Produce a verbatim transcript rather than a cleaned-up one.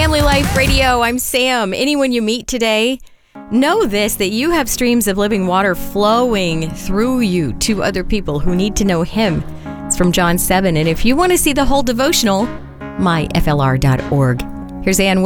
Family Life Radio. I'm Sam. Anyone you meet today, know this, that you have streams of living water flowing through you to other people who need to know Him. It's from John seven. And if you want to see the whole devotional, my f l r dot org. Here's Ann Wilson.